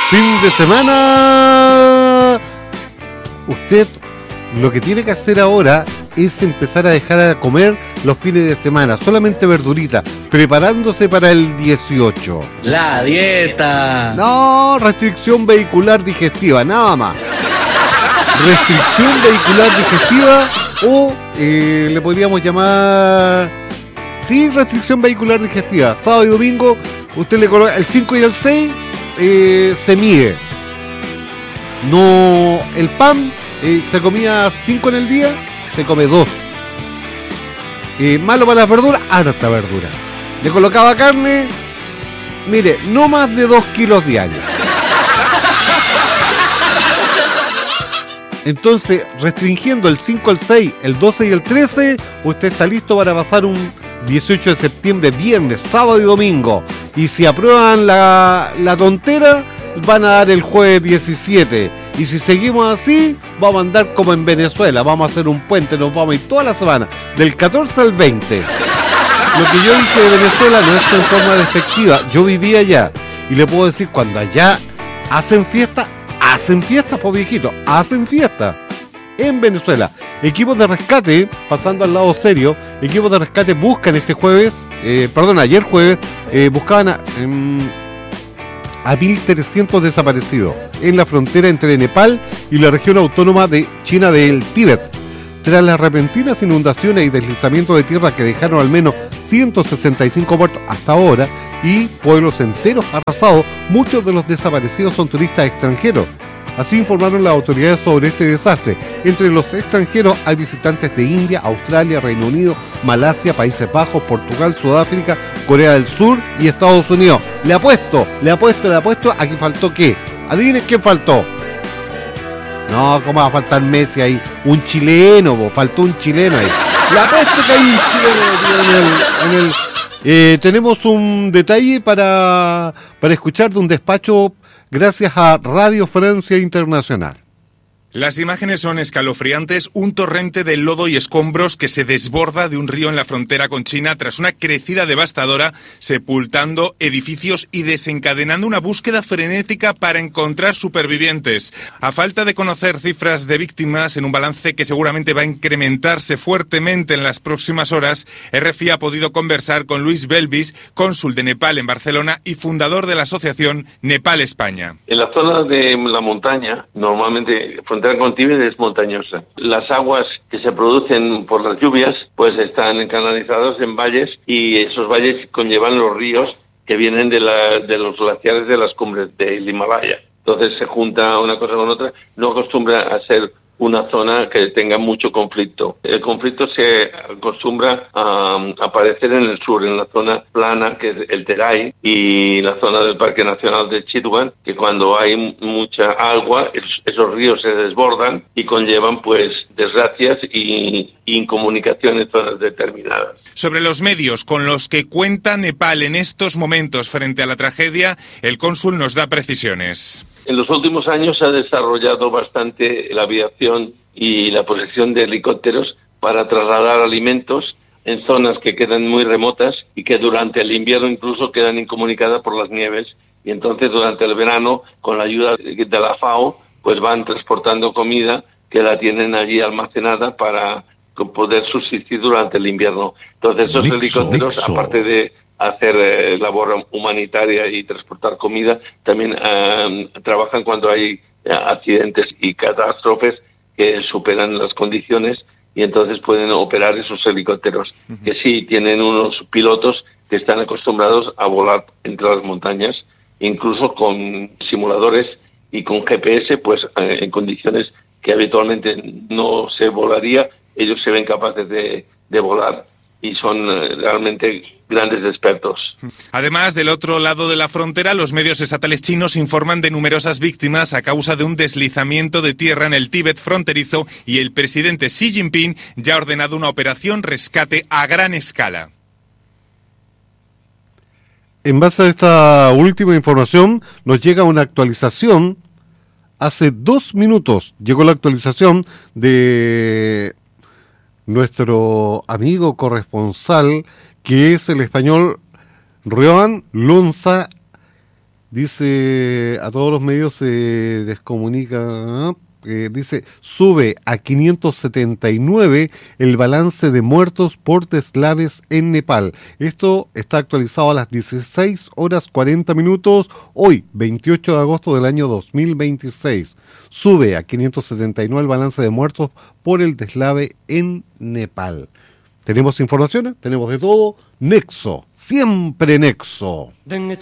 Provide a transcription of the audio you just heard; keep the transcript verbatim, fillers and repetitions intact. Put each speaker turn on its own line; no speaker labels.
fin de semana. Usted lo que tiene que hacer ahora es empezar a dejar a comer los fines de semana, solamente verdurita, preparándose para el dieciocho.
La dieta.
No, restricción vehicular digestiva, nada más. Restricción vehicular digestiva o eh, le podríamos llamar... Sí, restricción vehicular digestiva. Sábado y domingo, usted le coloca el cinco y el seis, eh, se mide. No, el pan eh, se comía cinco en el día, se come dos. Eh, malo para las verduras, harta verdura. Le colocaba carne, mire, no más de dos kilos diarios. Entonces, restringiendo el cinco, el seis, el doce y el trece, usted está listo para pasar un dieciocho de septiembre, viernes, sábado y domingo. Y si aprueban la, la tontera, van a dar el jueves diecisiete. Y si seguimos así, vamos a andar como en Venezuela. Vamos a hacer un puente, nos vamos a ir toda la semana, del catorce al veinte. Lo que yo dije de Venezuela no es en forma despectiva. Yo vivía allá. Y le puedo decir, cuando allá hacen fiesta, hacen fiesta, pues viejito, hacen fiesta. En Venezuela, equipos de rescate, pasando al lado serio, equipos de rescate buscan este jueves, eh, perdón, ayer jueves, eh, buscaban a, eh, a mil trescientos desaparecidos en la frontera entre Nepal y la región autónoma de China del Tíbet. Tras las repentinas inundaciones y deslizamientos de tierra que dejaron al menos ciento sesenta y cinco muertos hasta ahora y pueblos enteros arrasados, muchos de los desaparecidos son turistas extranjeros. Así informaron las autoridades sobre este desastre. Entre los extranjeros hay visitantes de India, Australia, Reino Unido, Malasia, Países Bajos, Portugal, Sudáfrica, Corea del Sur y Estados Unidos. Le apuesto, le apuesto, le apuesto a que faltó qué. Adivinen quién faltó. No, ¿cómo va a faltar Messi ahí? Un chileno, bo, faltó un chileno ahí. Le apuesto que hay un chileno en el... En el eh, tenemos un detalle para, para escuchar de un despacho gracias a Radio Francia Internacional.
Las imágenes son escalofriantes, un torrente de lodo y escombros que se desborda de un río en la frontera con China tras una crecida devastadora, sepultando edificios y desencadenando una búsqueda frenética para encontrar supervivientes. A falta de conocer cifras de víctimas en un balance que seguramente va a incrementarse fuertemente en las próximas horas, R F I ha podido conversar con Luis Belvis, cónsul de Nepal en Barcelona y fundador de la asociación Nepal España.
En la zona de la montaña, normalmente frontera con Tíbet es montañosa. Las aguas que se producen por las lluvias pues están canalizadas en valles y esos valles conllevan los ríos que vienen de, la, de los glaciares de las cumbres del Himalaya. Entonces se junta una cosa con otra. No acostumbra a ser una zona que tenga mucho conflicto. El conflicto se acostumbra a aparecer en el sur, en la zona plana, que es el Terai, y la zona del Parque Nacional de Chitwan, que cuando hay mucha agua, esos ríos se desbordan y conllevan pues desgracias y incomunicación en zonas determinadas.
Sobre los medios con los que cuenta Nepal en estos momentos frente a la tragedia, el cónsul nos da precisiones.
En los últimos años se ha desarrollado bastante la aviación y la posesión de helicópteros para trasladar alimentos en zonas que quedan muy remotas y que durante el invierno incluso quedan incomunicadas por las nieves. Y entonces durante el verano, con la ayuda de la FAO, pues van transportando comida que la tienen allí almacenada para poder subsistir durante el invierno. Entonces esos Mixo, helicópteros, mixo. aparte de hacer eh, labor humanitaria y transportar comida, también eh, trabajan cuando hay eh, accidentes y catástrofes que superan las condiciones y entonces pueden operar esos helicópteros, uh-huh. que sí tienen unos pilotos que están acostumbrados a volar entre las montañas, incluso con simuladores y con G P S, pues eh, en condiciones que habitualmente no se volaría, ellos se ven capaces de, de volar y son eh, realmente grandes expertos.
Además, del otro lado de la frontera, los medios estatales chinos informan de numerosas víctimas a causa de un deslizamiento de tierra en el Tíbet fronterizo y el presidente Xi Jinping ya ha ordenado una operación rescate a gran escala.
En base a esta última información, nos llega una actualización. Hace dos minutos llegó la actualización de nuestro amigo corresponsal, que es el español Roan Lonza Dice, a todos los medios se les comunica, eh, dice, sube a quinientos setenta y nueve el balance de muertos por deslaves en Nepal. Esto está actualizado a las dieciséis horas cuarenta minutos, hoy, veintiocho de agosto del año dos mil veintiséis. Sube a quinientos setenta y nueve el balance de muertos por el deslave en Nepal. ¿Tenemos informaciones? Tenemos de todo. Nexo, siempre Nexo.